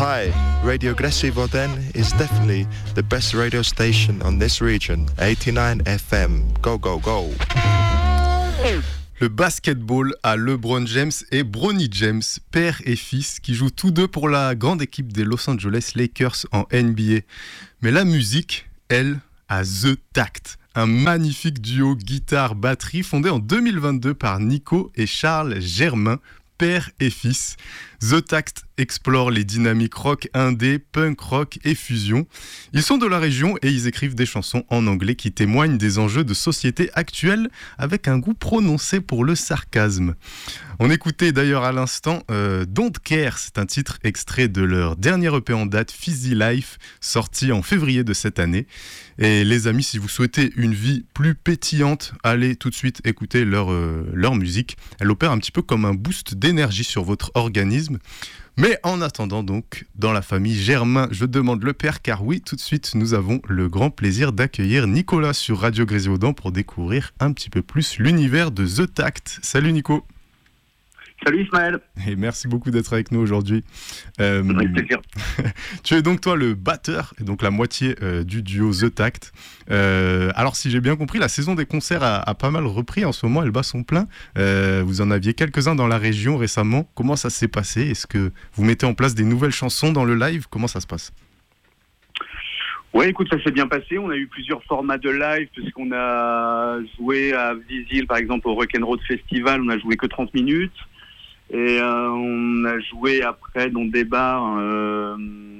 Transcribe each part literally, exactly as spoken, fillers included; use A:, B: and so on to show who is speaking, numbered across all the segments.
A: Hi, Radio Gressivo then is definitely the best radio station on this region, eighty-nine F M. Go, go, go.
B: Le basketball à LeBron James et Bronny James, père et fils, qui jouent tous deux pour la grande équipe des Los Angeles Lakers en N B A. Mais la musique, elle, a The Tact, un magnifique duo guitare-batterie fondé en deux mille vingt-deux par Nico et Charles Germain, père et fils. The Tact explore les dynamiques rock indé, punk rock et fusion. Ils sont de la région et ils écrivent des chansons en anglais qui témoignent des enjeux de société actuelle avec un goût prononcé pour le sarcasme. On écoutait d'ailleurs à l'instant euh, Don't Care, c'est un titre extrait de leur dernier E P en date, Fizzy Life, sorti en février de cette année. Et les amis, si vous souhaitez une vie plus pétillante, allez tout de suite écouter leur, euh, leur musique. Elle opère un petit peu comme un boost d'énergie sur votre organisme. Mais en attendant donc, dans la famille Germain, je demande le père, car oui, tout de suite, nous avons le grand plaisir d'accueillir Nicolas sur Radio Grésivaudan pour découvrir un petit peu plus l'univers de The Tact. Salut Nico.
C: Salut Ismaël.
B: Et merci beaucoup d'être avec nous aujourd'hui. Euh,
C: Avec plaisir.
B: Tu es donc toi le batteur, et donc la moitié euh, du duo The Tact. Euh, alors si j'ai bien compris, la saison des concerts a, a pas mal repris en ce moment, elle bat son plein. Euh, vous en aviez quelques-uns dans la région récemment. Comment ça s'est passé ? Est-ce que vous mettez en place des nouvelles chansons dans le live ? Comment ça se passe ?
C: Ouais, écoute, ça s'est bien passé. On a eu plusieurs formats de live, puisqu'on a joué à Visil, par exemple, au Rock'n'Roll Festival. On a joué que trente minutes. Et euh, on a joué après dans des bars euh,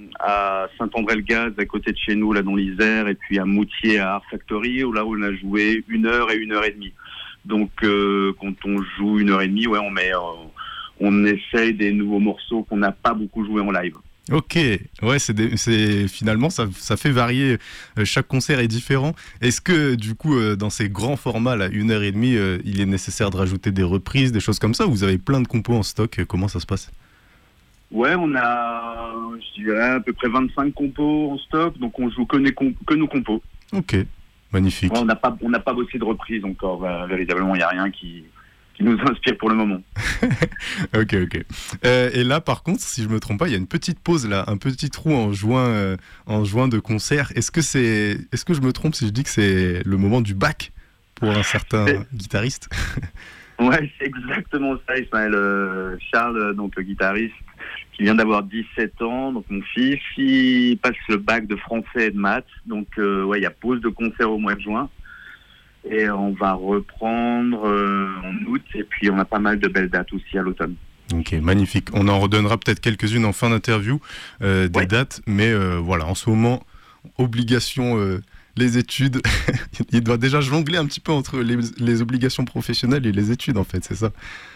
C: à Saint-André-le-Gaz, à côté de chez nous, là dans l'Isère, et puis à Moutier, à Art Factory, où là où on a joué une heure et une heure et demie. Donc euh, quand on joue une heure et demie, ouais, on met, euh, on essaye des nouveaux morceaux qu'on n'a pas beaucoup joué en live.
B: Ok, ouais, c'est, des, c'est finalement ça, ça fait varier. Euh, chaque concert est différent. Est-ce que du coup, euh, dans ces grands formats, là, une heure et demie, euh, il est nécessaire de rajouter des reprises, des choses comme ça, ou vous avez plein de compos en stock ? Comment ça se passe ?
C: Ouais, on a, je dirais, à peu près vingt-cinq compos en stock, donc on joue que, les comp- que nos compos.
B: Ok, magnifique.
C: Ouais, on n'a pas, on n'a pas bossé de reprise encore. Euh, véritablement, il n'y a rien qui. qui nous inspire pour le moment.
B: ok, ok. Euh, et là, par contre, si je me trompe pas, il y a une petite pause là, un petit trou en juin, euh, en juin de concert. Est-ce que c'est, est-ce que je me trompe si je dis que c'est le moment du bac pour un certain
C: et...
B: guitariste ?
C: Ouais, c'est exactement ça, Ismaël. Euh, Charles, donc le guitariste, qui vient d'avoir dix-sept ans, donc mon fils, il passe le bac de français et de maths. Donc, euh, ouais, il y a pause de concert au mois de juin. Et on va reprendre euh, en août, et puis on a pas mal de belles dates aussi à l'automne. Ok,
B: magnifique. On en redonnera peut-être quelques-unes en fin d'interview, euh, des ouais. dates, mais euh, voilà, en ce moment, obligation, euh, les études, il doit déjà jongler un petit peu entre les, les obligations professionnelles et les études, en fait, c'est ça ?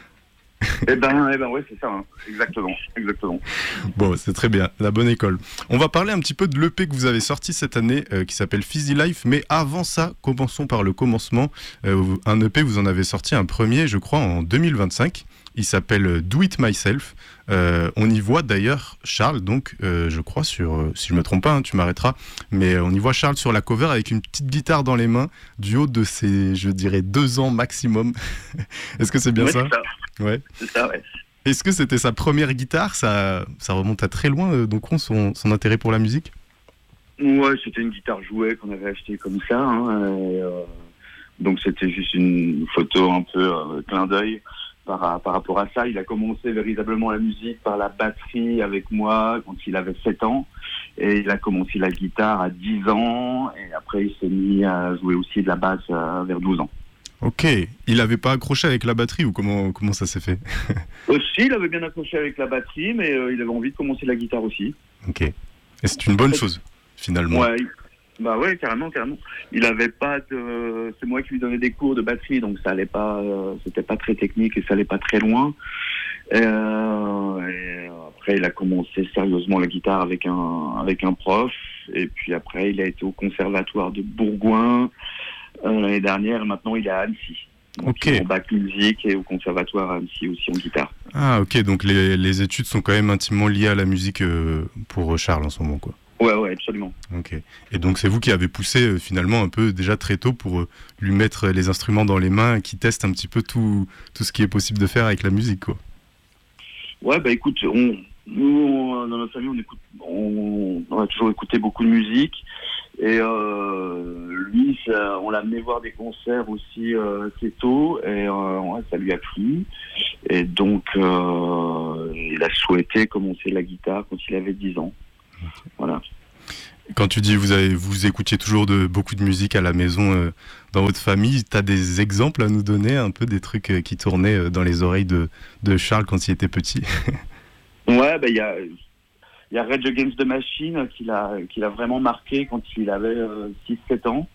C: Eh ben, eh ben ouais, c'est ça, hein. exactement, exactement.
B: Bon, c'est très bien, la bonne école. On va parler un petit peu de l'E P que vous avez sorti cette année, euh, qui s'appelle Fizzy Life, mais avant ça, commençons par le commencement. Euh, un E P, vous en avez sorti un premier, je crois, en deux mille vingt-cinq. Il s'appelle Do It Myself. Euh, on y voit d'ailleurs Charles, donc euh, je crois sur, euh, si je me trompe pas, hein, tu m'arrêteras, mais euh, on y voit Charles sur la cover avec une petite guitare dans les mains, du haut de ses, je dirais, deux ans maximum. Est-ce que c'est bien
C: ouais,
B: ça ?
C: C'est ça.
B: Ouais.
C: C'est ça, ouais.
B: Est-ce que c'était sa première guitare ? Ça, ça remonte à très loin, euh, donc son, son intérêt pour la musique ?
C: Ouais, c'était une guitare jouée qu'on avait achetée comme ça. Hein, et, euh, donc c'était juste une photo un peu euh, clin d'œil par, par rapport à ça. Il a commencé véritablement la musique par la batterie avec moi quand il avait sept ans. Et il a commencé la guitare à dix ans. Et après, il s'est mis à jouer aussi de la basse euh, vers douze ans.
B: Ok, il n'avait pas accroché avec la batterie ou comment, comment ça s'est fait ?
C: Aussi, il avait bien accroché avec la batterie, mais euh, il avait envie de commencer la guitare aussi.
B: Ok, et c'est une bonne chose, finalement.
C: Ouais, bah ouais, carrément, carrément. Il avait pas de... C'est moi qui lui donnais des cours de batterie, donc ça allait pas... Euh, c'était pas très technique et ça allait pas très loin. Et, euh, et après, il a commencé sérieusement la guitare avec un, avec un prof, et puis après, il a été au conservatoire de Bourgoin Euh, l'année dernière, et maintenant il est à Annecy. Donc,
B: ok.
C: Il est en bac musique et au conservatoire à Annecy aussi en guitare.
B: Ah ok, donc les, les études sont quand même intimement liées à la musique euh, pour Charles en ce moment, quoi.
C: Ouais, ouais, absolument.
B: Ok. Et donc c'est vous qui avez poussé euh, finalement un peu déjà très tôt pour euh, lui mettre les instruments dans les mains, qui teste un petit peu tout, tout ce qui est possible de faire avec la musique, quoi.
C: Ouais, bah écoute, on, Nous, on- dans notre famille, on écoute, on, on a toujours écouté beaucoup de musique. Et euh, lui, ça, on l'a amené voir des concerts aussi euh, assez tôt, et euh, ouais, ça lui a plu. Et donc, euh, il a souhaité commencer la guitare quand il avait dix ans.
B: Okay.
C: Voilà.
B: Quand tu dis vous avez, vous écoutiez toujours de, beaucoup de musique à la maison euh, dans votre famille, tu as des exemples à nous donner, un peu des trucs euh, qui tournaient euh, dans les oreilles de, de Charles quand il était petit?
C: Ouais, bah il y a, il y a Rage Against the Machine qui l'a, qui l'a vraiment marqué quand il avait euh, six sept ans.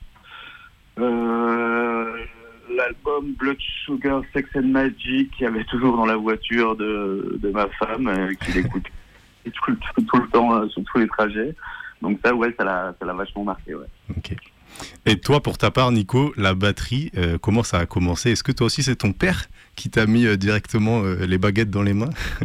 C: Euh, l'album Blood Sugar Sex and Magic qu'il y avait toujours dans la voiture de, de ma femme, euh, qu'il écoute tout, tout, tout le temps euh, sur tous les trajets. Donc ça, ouais, ça l'a, ça l'a vachement marqué, ouais.
B: Ok. Et toi, pour ta part, Nico, la batterie, euh, comment ça a commencé? Est-ce que toi aussi, c'est ton père qui t'a mis euh, directement euh, les baguettes dans les mains?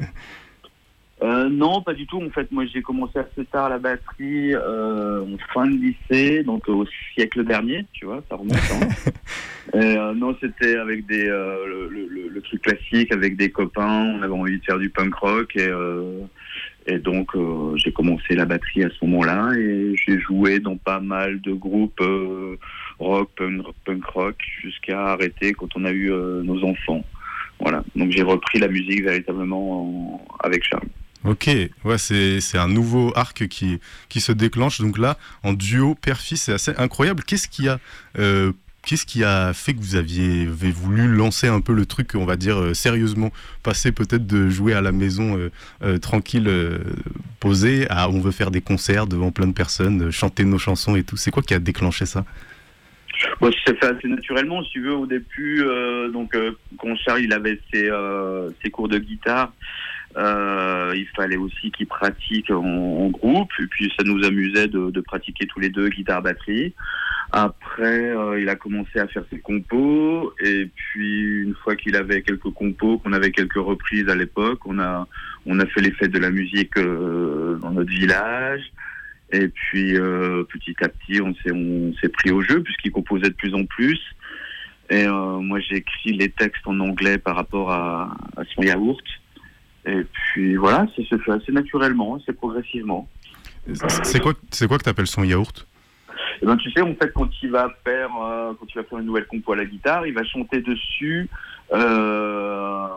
C: euh, Non, pas du tout. En fait, moi, j'ai commencé assez tard la batterie, euh, en fin de lycée, donc au siècle dernier, tu vois, ça remonte. Hein. Et, euh, non, c'était avec des euh, le, le, le truc classique, avec des copains. On avait envie de faire du punk rock et euh, Et donc, euh, j'ai commencé la batterie à ce moment-là et j'ai joué dans pas mal de groupes euh, rock, punk, punk rock, jusqu'à arrêter quand on a eu euh, nos enfants. Voilà. Donc, j'ai repris la musique véritablement en... avec Charles.
B: Ok, ouais, c'est, c'est un nouveau arc qui, qui se déclenche. Donc là, en duo père-fils, c'est assez incroyable. Qu'est-ce qui a... Euh, Qu'est-ce qui a fait que vous aviez, avez voulu lancer un peu le truc, on va dire, euh, sérieusement, passer peut-être de jouer à la maison euh, euh, tranquille, euh, posé, à on veut faire des concerts devant plein de personnes, euh, chanter nos chansons et tout. C'est quoi qui a déclenché ça?
C: Bon, ça s'est fait assez naturellement, si tu veux, au début. Euh, donc, euh, quand Charles il avait ses, euh, ses cours de guitare, euh, il fallait aussi qu'il pratique en, en groupe. Et puis, ça nous amusait de, de pratiquer tous les deux guitare-batterie. Après, euh, il a commencé à faire ses compos, et puis une fois qu'il avait quelques compos, qu'on avait quelques reprises à l'époque, on a on a fait les fêtes de la musique euh, dans notre village, et puis euh, petit à petit, on s'est on s'est pris au jeu puisqu'il composait de plus en plus. Et euh, moi, j'ai écrit les textes en anglais par rapport à, à son yaourt, et puis voilà, ça se fait assez naturellement, assez progressivement.
B: C'est quoi c'est quoi que t'appelles son yaourt?
C: Eh ben, tu sais, en fait, quand il va faire, euh, quand il va faire une nouvelle compo à la guitare, il va chanter dessus euh,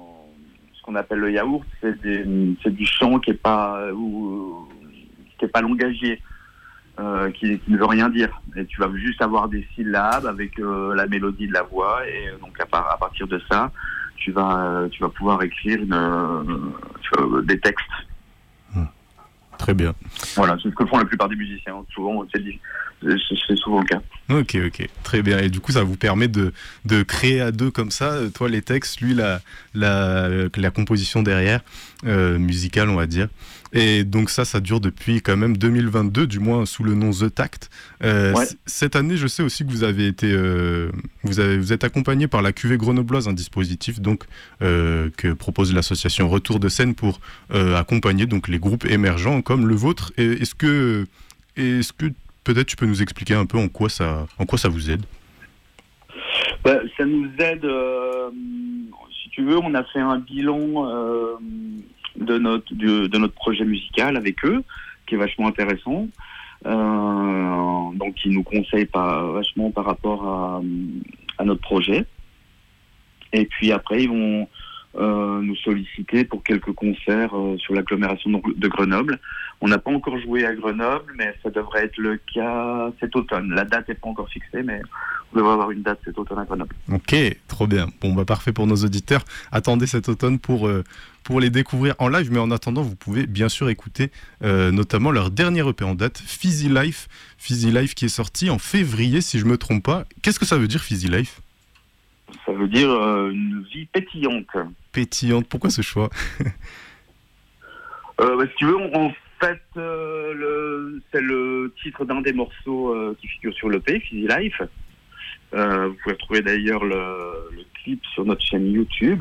C: ce qu'on appelle le yaourt. C'est, des, c'est du chant qui est pas, ou, qui est pas langagier, euh, qui, qui ne veut rien dire. Et tu vas juste avoir des syllabes avec euh, la mélodie de la voix, et donc à, par, à partir de ça, tu vas, tu vas pouvoir écrire une, euh, des textes.
B: Très bien.
C: Voilà, c'est ce que font la plupart des musiciens. Souvent, c'est, c'est souvent le cas.
B: Ok, ok, très bien. Et du coup, ça vous permet de, de créer à deux comme ça, toi les textes, lui la, la, la composition derrière, euh, musicale on va dire. Et donc ça, ça dure depuis quand même deux mille vingt-deux, du moins sous le nom The Tact. Euh, ouais. c- cette année, je sais aussi que vous avez été, euh, vous, avez, vous êtes accompagné par la Cuvée Grenobloise, un dispositif donc euh, que propose l'association Retour de scène pour euh, accompagner donc les groupes émergents comme le vôtre. Et est-ce que, est-ce que peut-être tu peux nous expliquer un peu en quoi ça, en quoi ça vous aide?
C: Bah, ça nous aide, euh, si tu veux, on a fait un bilan euh, de, notre, de, de notre projet musical avec eux, qui est vachement intéressant. Euh, donc, ils nous conseillent pas, vachement par rapport à, à notre projet. Et puis après, ils vont euh, nous solliciter pour quelques concerts euh, sur l'agglomération de Grenoble. On n'a pas encore joué à Grenoble, mais ça devrait être le cas cet automne. La date n'est pas encore fixée, mais on devrait avoir une date cet automne à Grenoble.
B: Ok, trop bien. Bon, bah parfait pour nos auditeurs. Attendez cet automne pour, euh, pour les découvrir en live, mais en attendant, vous pouvez bien sûr écouter euh, notamment leur dernier E P en date, Fizzy Life. Fizzy Life qui est sorti en février, si je ne me trompe pas. Qu'est-ce que ça veut dire, Fizzy Life ?
C: Ça veut dire euh, une vie pétillante.
B: Pétillante, pourquoi ce choix ?
C: euh, bah, Si tu veux, on, on En fait, euh, le, c'est le titre d'un des morceaux euh, qui figure sur l'E P, Fizzy Life. Euh, vous pouvez retrouver d'ailleurs le, le clip sur notre chaîne YouTube,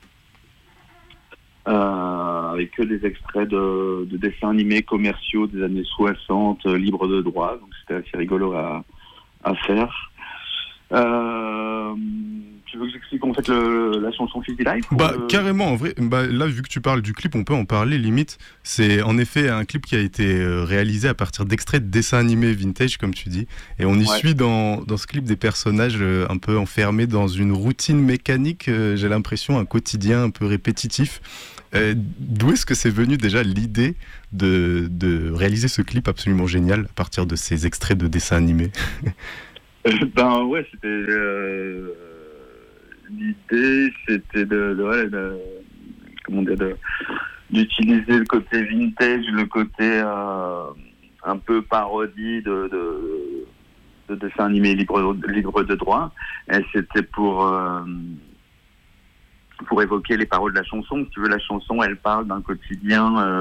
C: euh, avec que des extraits de, de dessins animés commerciaux des années soixante, euh, libres de droit. Donc c'était assez rigolo à, à faire. Euh, Tu veux que j'explique en fait le, la chanson Fizzy Life
B: Bah
C: le...
B: carrément, en vrai. Bah, là, vu que tu parles du clip, on peut en parler limite. C'est en effet un clip qui a été euh, réalisé à partir d'extraits de dessins animés vintage, comme tu dis. Et on y
C: Ouais.
B: suit dans, dans ce clip des personnages euh, un peu enfermés dans une routine mécanique, euh, j'ai l'impression, un quotidien un peu répétitif. Euh, d'où est-ce que c'est venu déjà l'idée de, de réaliser ce clip absolument génial à partir de ces extraits de dessins animés?
C: Ben ouais, c'était euh, l'idée, c'était de, de, ouais, de comment dire, de, d'utiliser le côté vintage, le côté euh, un peu parodie de, de, de dessin animé libre, libre de droit. Et c'était pour euh, pour évoquer les paroles de la chanson. Si tu veux, la chanson, elle parle d'un quotidien. Euh,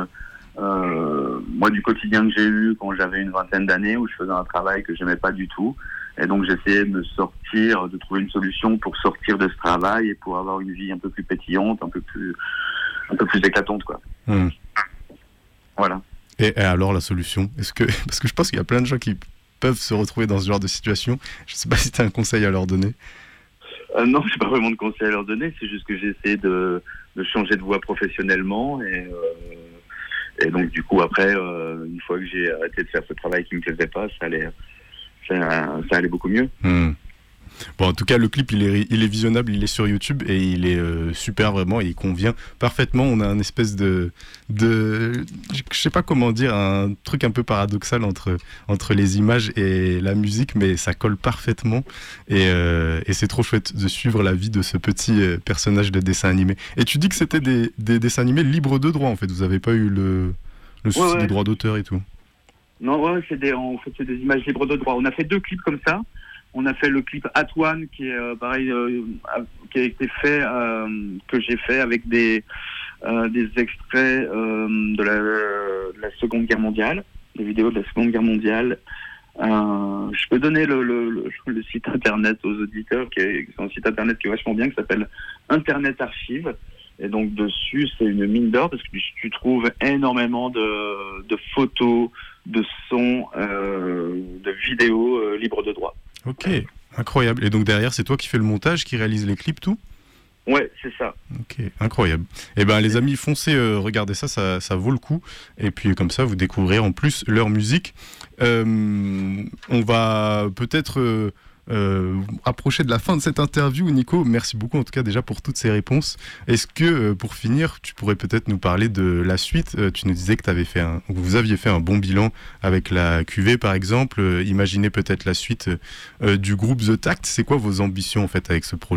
C: euh, moi, du quotidien que j'ai eu quand j'avais une vingtaine d'années, où je faisais un travail que j'aimais pas du tout. Et donc j'essayais de me sortir, de trouver une solution pour sortir de ce travail et pour avoir une vie un peu plus pétillante, un peu plus, un peu plus éclatante, quoi.
B: Mmh.
C: Voilà.
B: Et, et alors la solution, est-ce que parce que je pense qu'il y a plein de gens qui peuvent se retrouver dans ce genre de situation. Je sais pas si tu as un conseil à leur donner.
C: Euh, non, j'ai pas vraiment de conseil à leur donner. C'est juste que j'ai essayé de, de changer de voie professionnellement et, euh, et donc du coup après, euh, une fois que j'ai arrêté de faire ce travail qui me plaisait pas, ça allait. Ça, ça allait beaucoup mieux.
B: Mmh. Bon, en tout cas, le clip, il est, il est visionnable, il est sur YouTube et il est euh, super vraiment, et il convient parfaitement. On a un espèce de, de, je sais pas comment dire, un truc un peu paradoxal entre, entre les images et la musique, mais ça colle parfaitement et, euh, et c'est trop chouette de suivre la vie de ce petit euh, personnage de dessin animé. Et tu dis que c'était des, des dessins animés libres de droit, en fait. Vous n'avez pas eu le, le souci
C: ouais, ouais.
B: des droits d'auteur et tout.
C: Non, ouais, c'est des, en fait, c'est des images libres de droit. On a fait deux clips comme ça. On a fait le clip At One, qui est euh, pareil, euh, qui a été fait, euh, que j'ai fait avec des, euh, des extraits euh, de, la, de la Seconde Guerre mondiale, des vidéos de la Seconde Guerre mondiale. Euh, je peux donner le, le, le, le site internet aux auditeurs, qui est, c'est un site internet qui est vachement bien, qui s'appelle Internet Archive. Et donc dessus, c'est une mine d'or parce que tu trouves énormément de, de photos, de sons, euh, de vidéos euh, libres de droit.
B: Ok, incroyable. Et donc derrière, c'est toi qui fais le montage, qui réalise les clips, tout ?
C: Ouais, c'est ça.
B: Ok, incroyable. Eh ben les amis, foncez, euh, regardez ça, ça, ça vaut le coup. Et puis comme ça, vous découvrirez en plus leur musique. Euh, on va peut-être euh, euh, approcher de la fin de cette interview. Nico, merci beaucoup en tout cas déjà pour toutes ces réponses. Est-ce que euh, pour finir, tu pourrais peut-être nous parler de la suite ? euh, Tu nous disais que t'avais fait un, vous aviez fait un bon bilan avec la Q V par exemple. Euh, imaginez peut-être la suite euh, du groupe The Tact. C'est quoi vos ambitions en fait avec ce projet ?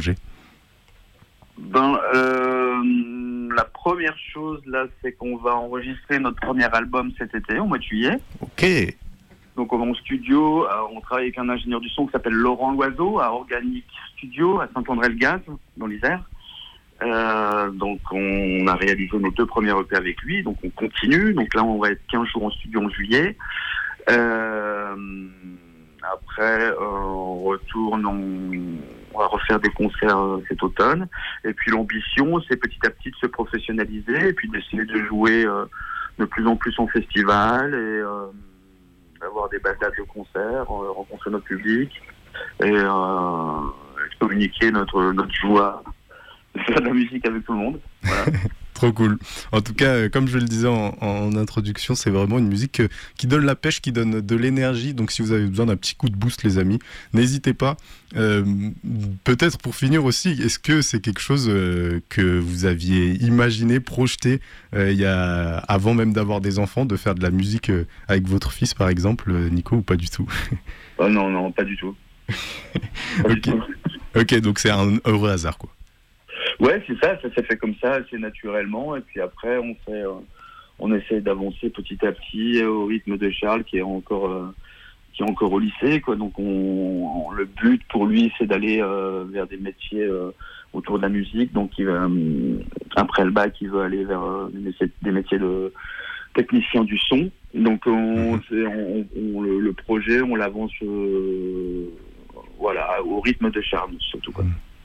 C: Ben, euh, la première chose là, c'est qu'on va enregistrer notre premier album cet été, au mois de juillet.
B: Ok.
C: Donc on va en studio, euh, on travaille avec un ingénieur du son qui s'appelle Laurent Loiseau à Organic Studio à Saint-André-le-Gaz, dans l'Isère. Euh, donc on a réalisé nos deux premiers E P avec lui, donc on continue. Donc là on va être quinze jours en studio en juillet. Euh, après euh, on retourne, on, on va refaire des concerts euh, cet automne. Et puis l'ambition, c'est petit à petit de se professionnaliser et puis d'essayer de jouer euh, de plus en plus en festival et euh, d'avoir des belles dates de concert, euh, rencontrer notre public et euh, communiquer notre, notre joie de faire de la musique avec tout le monde. Voilà.
B: Trop cool. En tout cas, comme je le disais en, en introduction, c'est vraiment une musique qui donne la pêche, qui donne de l'énergie. Donc si vous avez besoin d'un petit coup de boost, les amis, n'hésitez pas. Euh, peut-être pour finir aussi, est-ce que c'est quelque chose euh, que vous aviez imaginé, projeté euh, il y a, avant même d'avoir des enfants, de faire de la musique euh, avec votre fils par exemple, Nico, ou pas du tout ?
C: Oh non, non, pas du tout. Pas
B: Ok.
C: du tout.
B: Ok, donc c'est un heureux hasard, quoi.
C: Ouais, c'est ça, ça s'est fait comme ça, assez naturellement, et puis après, on fait, euh, on essaie d'avancer petit à petit au rythme de Charles, qui est encore, euh, qui est encore au lycée, quoi. Donc, on, on- le but pour lui, c'est d'aller euh, vers des métiers euh, autour de la musique. Donc, il va, euh, après le bac, il veut aller vers euh, des métiers, des métiers de technicien du son. Donc, on,
B: Mhm.
C: c'est- on- on- le, le projet, on l'avance, euh, voilà, au rythme de Charles, surtout, quoi.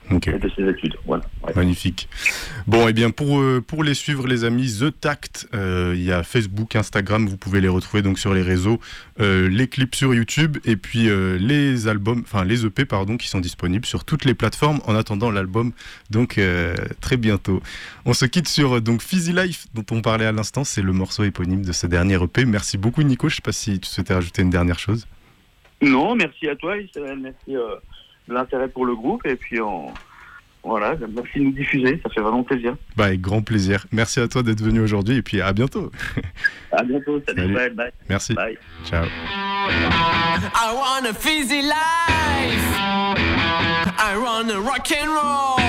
B: okay.
C: et de ses études. Voilà. Ouais.
B: Magnifique. Bon, et eh bien pour, euh, pour les suivre, les amis, The Tact, il euh, y a Facebook, Instagram, vous pouvez les retrouver donc sur les réseaux, euh, les clips sur YouTube et puis euh, les albums, enfin les E P pardon, qui sont disponibles sur toutes les plateformes en attendant l'album, donc euh, très bientôt. On se quitte sur donc Fizzy Life dont on parlait à l'instant, c'est le morceau éponyme de ce dernier E P. Merci beaucoup Nico, je ne sais pas si tu souhaitais rajouter une dernière chose.
C: Non, merci à toi Isabelle, merci euh, de l'intérêt pour le groupe et puis on... Voilà, merci de nous diffuser, ça fait vraiment plaisir.
B: Bah, avec grand plaisir. Merci à toi d'être venu aujourd'hui et puis à bientôt.
C: À bientôt, salut, salut. Bye, bye.
B: Merci.
C: Bye.
B: Ciao.
D: I want a fizzy life. I want a rock and roll.